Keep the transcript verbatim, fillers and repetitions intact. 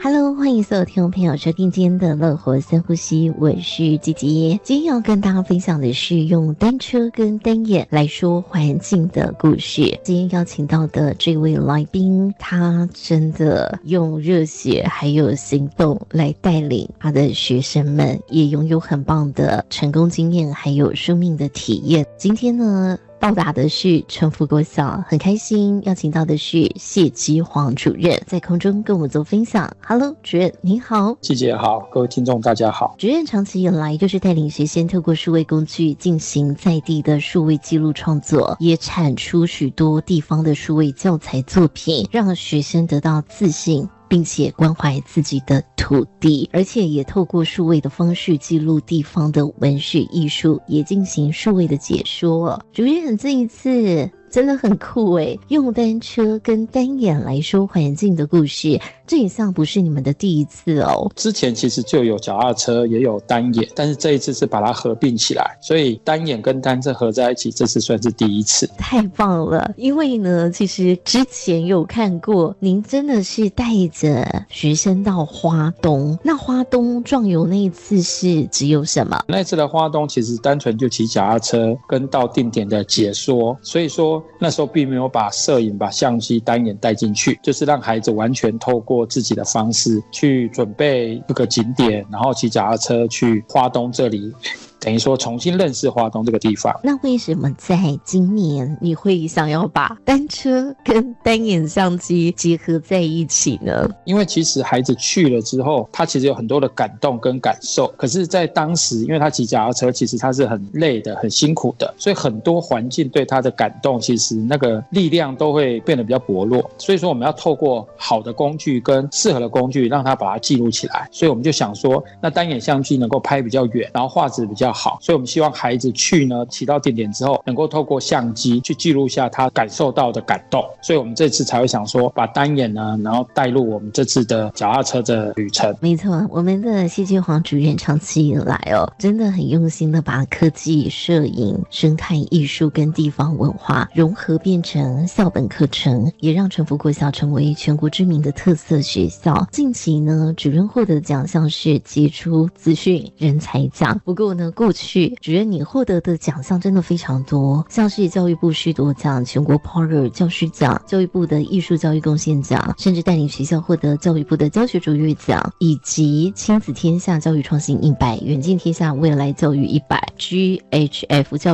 Hello， 欢迎所有听众朋友收听今天的乐活深呼吸，我是吉吉。今天要跟大家分享的是用单车跟单眼来说环境的故事。今天邀请到的这位来宾，他真的用热血还有行动来带领他的学生们，也拥有很棒的成功经验还有生命的体验。今天呢到达的是成福国小，很开心邀请到的是谢基煌主任，在空中跟我们做分享。Hello， 主任您好。 季姐好，各位听众大家好。 主任长期以来就是带领学生透过数位工具进行在地的数位记录创作，也产出许多地方的数位教材作品，让学生得到自信，并且关怀自己的土地，而且也透过数位的方式记录地方的文史艺术，也进行数位的解说。主任这一次真的很酷诶，用单车跟单眼来说环境的故事，这一项不是你们的第一次哦。 之前其实就有脚踏车也有单眼，但是这一次是把它合并起来，所以单眼跟单车合在一起，这次算是第一次。 太棒了，因为呢其实之前有看过您真的是带着学生到花东，那花东壮游那一次是只有什么？ 那一次的花东其实单纯就骑脚踏车跟到定点的解说，所以说那时候并没有把摄影把相机单眼带进去，就是让孩子完全透过自己的方式去准备各个景点，然后骑脚踏车去花东这里，等于说重新认识花东这个地方。 那为什么在今年你会想要把单车跟单眼相机结合在一起呢？ 因为其实孩子去了之后，他其实有很多的感动跟感受，可是在当时因为他骑脚踏车其实他是很累的很辛苦的，所以很多环境对他的感动其实那个力量都会变得比较薄弱，所以说我们要透过好的工具跟适合的工具让他把它记录起来。所以我们就想说那单眼相机能够拍比较远，然后画质比较好，所以我们希望孩子去呢骑到定点之后能够透过相机去记录下他感受到的感动，所以我们这次才会想说把单眼呢然后带入我们这次的脚踏车的旅程。 没错，我们的谢基煌主任长期以来哦真的很用心的把科技、摄影、生态艺术跟地方文化融合变成校本课程，也让成福国小成为全国知名的特色学校。近期呢主任获得的奖项是杰出资讯人才奖，不过呢过去主任你获得的奖项真的非常多，像是教育部师铎奖、全国 Power 教师奖、教育部的艺术教育贡献奖，甚至带领学校获得教育部的教学卓越奖，以及亲子天下教育创新一百、远见天下未来教育一百、G H F 教